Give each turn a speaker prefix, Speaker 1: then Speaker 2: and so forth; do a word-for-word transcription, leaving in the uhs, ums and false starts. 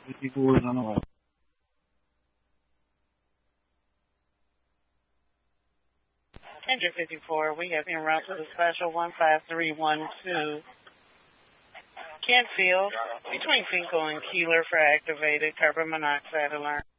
Speaker 1: fifty-four is on the way.
Speaker 2: Engine fifty-four, we have en route to the special one five three one two. Kentfield, between Finkel and Keeler for activated carbon monoxide alarm.